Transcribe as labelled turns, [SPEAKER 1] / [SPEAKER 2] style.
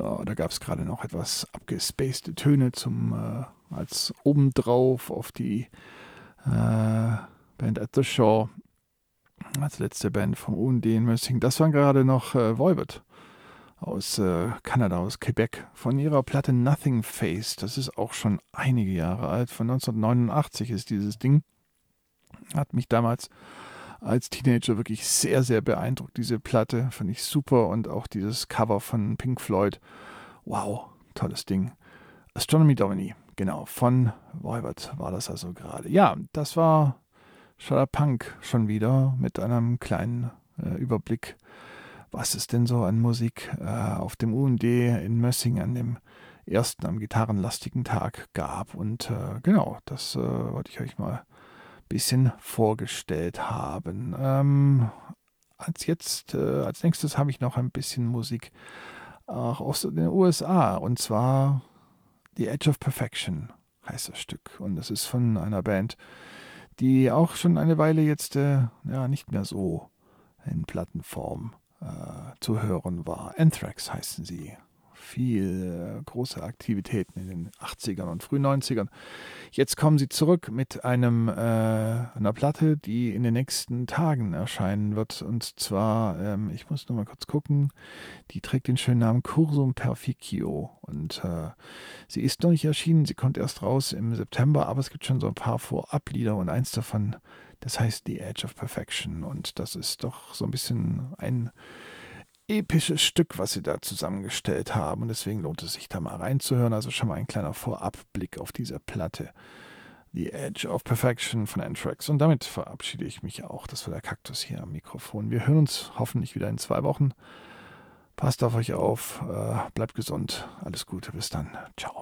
[SPEAKER 1] Ja, da gab es gerade noch etwas abgespacede Töne als obendrauf auf die Band at the Shore, als letzte Band vom UND in Mössing. Das waren gerade noch Voivod aus Kanada, aus Quebec, von ihrer Platte Nothing Face. Das ist auch schon einige Jahre alt. Von 1989 ist dieses Ding. Hat mich damals als Teenager wirklich sehr, sehr beeindruckt. Diese Platte fand ich super und auch dieses Cover von Pink Floyd. Wow, tolles Ding. Astronomy Domini, genau, von Voivod war das also gerade. Ja, das war Shudder Punk schon wieder mit einem kleinen Überblick, was es denn so an Musik auf dem UND in Mössing an dem ersten am gitarrenlastigen Tag gab. Und genau, das wollte ich euch mal ein bisschen vorgestellt haben. Als nächstes habe ich noch ein bisschen Musik auch aus den USA. Und zwar The Edge of Perfection heißt das Stück. Und es ist von einer Band, die auch schon eine Weile jetzt nicht mehr so in Plattenform zu hören war. Anthrax heißen sie. Viel große Aktivitäten in den 80ern und frühen 90ern. Jetzt kommen sie zurück mit einer Platte, die in den nächsten Tagen erscheinen wird. Und zwar, ich muss nur mal kurz gucken, die trägt den schönen Namen Cursum Perficio. Und sie ist noch nicht erschienen, sie kommt erst raus im September, aber es gibt schon so ein paar Vorablieder und eins davon, das heißt The Edge of Perfection. Und das ist doch so ein bisschen ein episches Stück, was sie da zusammengestellt haben. Und deswegen lohnt es sich da mal reinzuhören. Also schon mal ein kleiner Vorabblick auf diese Platte. The Edge of Perfection von Anthrax. Und damit verabschiede ich mich auch. Das war der Kaktus hier am Mikrofon. Wir hören uns hoffentlich wieder in 2 Wochen. Passt auf euch auf, bleibt gesund. Alles Gute, bis dann. Ciao.